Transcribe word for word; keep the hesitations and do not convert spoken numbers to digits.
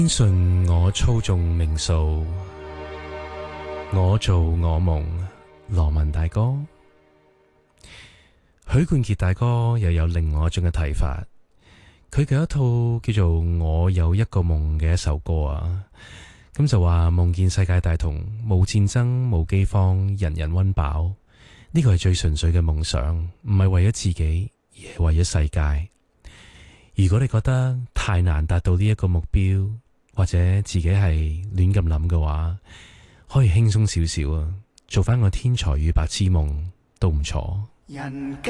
相信我操縱命數，我做我夢。羅文大哥，許冠傑大哥又有另外一種嘅睇法。佢嘅一套叫做《我有一個夢》嘅一首歌啊，咁就話夢見世界大同，冇戰爭，冇饑荒，人人溫飽。呢個係最純粹嘅夢想，唔係為咗自己，而係為咗世界。如果你覺得太難達到呢一個目標，或者自己係亂咁諗嘅話，可以輕鬆少少啊，做翻個天才與白痴夢都唔錯。人